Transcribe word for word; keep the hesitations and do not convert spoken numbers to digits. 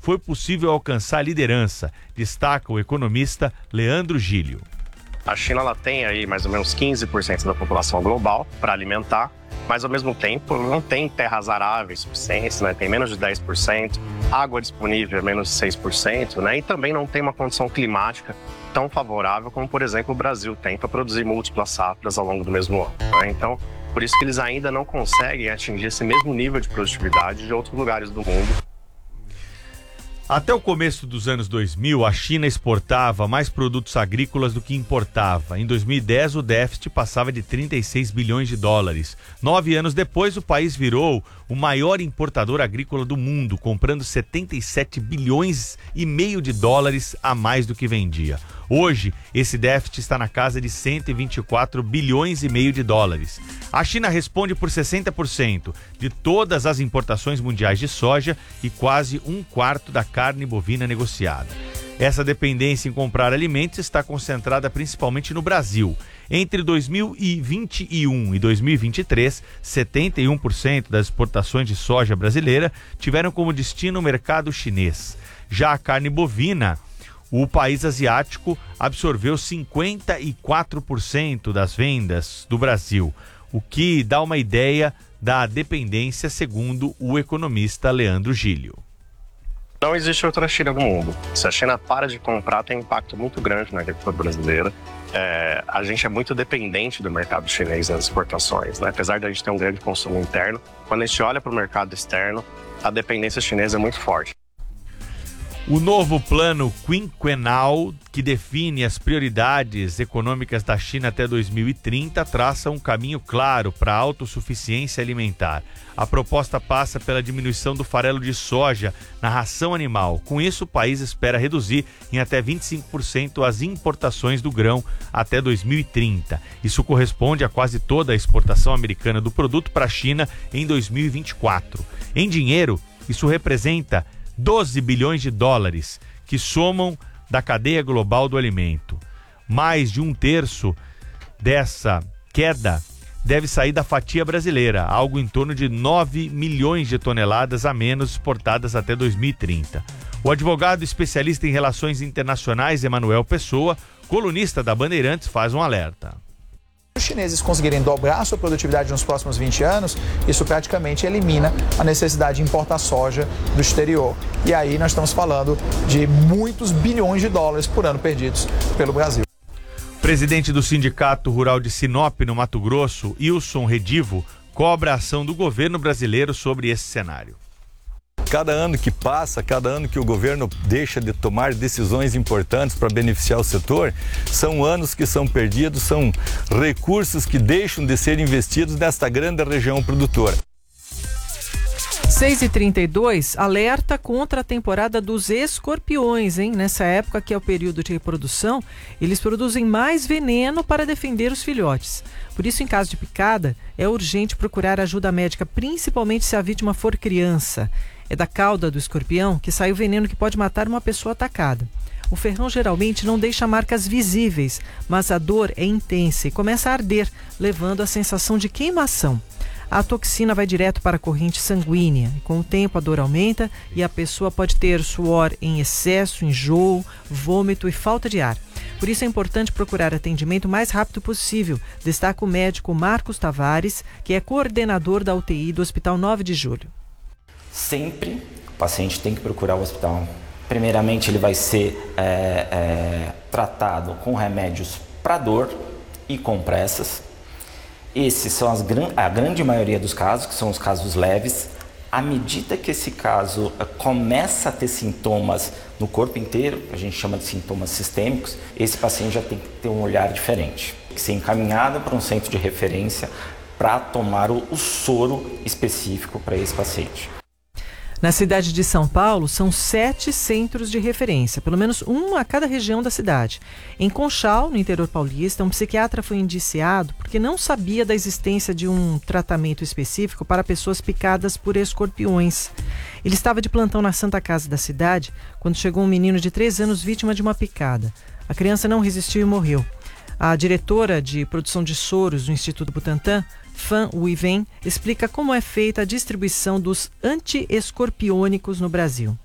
foi possível alcançar a liderança, destaca o economista Leandro Gílio. A China ela tem aí mais ou menos quinze por cento da população global para alimentar, mas ao mesmo tempo não tem terras aráveis suficientes, né? Tem menos de dez por cento, água disponível é menos de seis por cento, né? E também não tem uma condição climática tão favorável como, por exemplo, o Brasil tem para produzir múltiplas safras ao longo do mesmo ano, né? Então, por isso que eles ainda não conseguem atingir esse mesmo nível de produtividade de outros lugares do mundo. Até o começo dos anos dois mil, a China exportava mais produtos agrícolas do que importava. Em dois mil e dez, o déficit passava de trinta e seis bilhões de dólares. Nove anos depois, o país virou o maior importador agrícola do mundo, comprando setenta e sete bilhões e meio de dólares a mais do que vendia. Hoje, esse déficit está na casa de cento e vinte e quatro bilhões e meio de dólares. A China responde por sessenta por cento de todas as importações mundiais de soja e quase um quarto da carne bovina negociada. Essa dependência em comprar alimentos está concentrada principalmente no Brasil. Entre dois mil e vinte e um e dois mil e vinte e três, setenta e um por cento das exportações de soja brasileira tiveram como destino o mercado chinês. Já a carne bovina, o país asiático absorveu cinquenta e quatro por cento das vendas do Brasil, o que dá uma ideia da dependência, segundo o economista Leandro Gílio. Não existe outra China no mundo. Se a China para de comprar, tem um impacto muito grande na agricultura brasileira. É, a gente é muito dependente do mercado chinês nas exportações, né? Apesar de a gente ter um grande consumo interno, quando a gente olha para o mercado externo, a dependência chinesa é muito forte. O novo plano quinquenal, que define as prioridades econômicas da China até dois mil e trinta, traça um caminho claro para a autossuficiência alimentar. A proposta passa pela diminuição do farelo de soja na ração animal. Com isso, o país espera reduzir em até vinte e cinco por cento as importações do grão até dois mil e trinta. Isso corresponde a quase toda a exportação americana do produto para a China em dois mil e vinte e quatro. Em dinheiro, isso representa doze bilhões de dólares, que somam da cadeia global do alimento. Mais de um terço dessa queda deve sair da fatia brasileira, algo em torno de nove milhões de toneladas a menos exportadas até dois mil e trinta. O advogado especialista em relações internacionais, Emanuel Pessoa, colunista da Bandeirantes, faz um alerta. Se os chineses conseguirem dobrar a sua produtividade nos próximos vinte anos, isso praticamente elimina a necessidade de importar soja do exterior. E aí nós estamos falando de muitos bilhões de dólares por ano perdidos pelo Brasil. O presidente do Sindicato Rural de Sinop, no Mato Grosso, Wilson Redivo, cobra a ação do governo brasileiro sobre esse cenário. Cada ano que passa, cada ano que o governo deixa de tomar decisões importantes para beneficiar o setor, são anos que são perdidos, são recursos que deixam de ser investidos nesta grande região produtora. seis e trinta e dois, alerta contra a temporada dos escorpiões, hein? Nessa época, que é o período de reprodução, eles produzem mais veneno para defender os filhotes. Por isso, em caso de picada, é urgente procurar ajuda médica, principalmente se a vítima for criança. É da cauda do escorpião que sai o veneno que pode matar uma pessoa atacada. O ferrão geralmente não deixa marcas visíveis, mas a dor é intensa e começa a arder, levando à sensação de queimação. A toxina vai direto para a corrente sanguínea. Com o tempo, a dor aumenta e a pessoa pode ter suor em excesso, enjoo, vômito e falta de ar. Por isso é importante procurar atendimento o mais rápido possível, destaca o médico Marcos Tavares, que é coordenador da U T I do Hospital nove de julho. Sempre o paciente tem que procurar o hospital. Primeiramente, ele vai ser é, é, tratado com remédios para dor e compressas. Esses são as, a grande maioria dos casos, que são os casos leves. À medida que esse caso começa a ter sintomas no corpo inteiro, a gente chama de sintomas sistêmicos, esse paciente já tem que ter um olhar diferente. Tem que ser encaminhado para um centro de referência para tomar o, o soro específico para esse paciente. Na cidade de São Paulo, são sete centros de referência, pelo menos um a cada região da cidade. Em Conchal, no interior paulista, um psiquiatra foi indiciado porque não sabia da existência de um tratamento específico para pessoas picadas por escorpiões. Ele estava de plantão na Santa Casa da cidade quando chegou um menino de três anos vítima de uma picada. A criança não resistiu e morreu. A diretora de produção de soros do Instituto Butantan, Fan Uiven, explica como é feita a distribuição dos anti-escorpiônicos no Brasil.